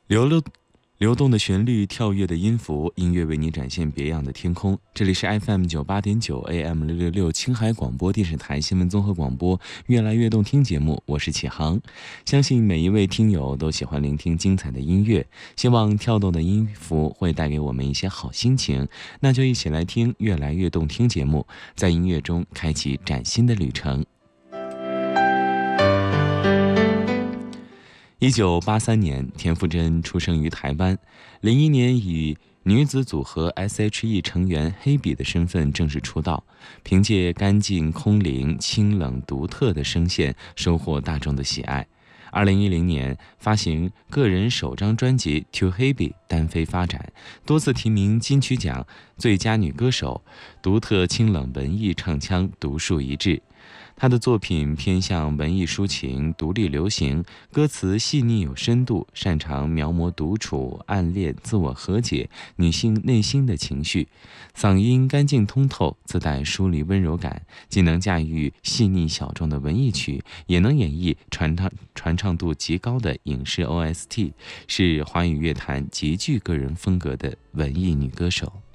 流动的旋律，跳跃的音符，音乐为你展现别样的天空。这里是 FM98.9 AM666 青海广播电视台新闻综合广播越来越动听节目，我是启航。相信每一位听友都喜欢聆听精彩的音乐，希望跳动的音符会带给我们一些好心情，那就一起来听越来越动听节目，在音乐中开启崭新的旅程。1983年，田馥甄出生于台湾。01年以女子组合 S.H.E 成员黑笔的身份正式出道，凭借干净、空灵、清冷、独特的声线收获大众的喜爱。2010年发行个人首张专辑《To Hebe》，单飞发展，多次提名金曲奖最佳女歌手，独特清冷文艺唱腔独树一帜。他的作品偏向文艺抒情、独立流行，歌词细腻有深度，擅长描摹独处、暗恋、自我和解、女性内心的情绪。嗓音干净通透，自带疏离温柔感，既能驾驭细腻小众的文艺曲，也能演绎传唱度极高的影视 OST， 是华语乐坛极具个人风格的文艺女歌手。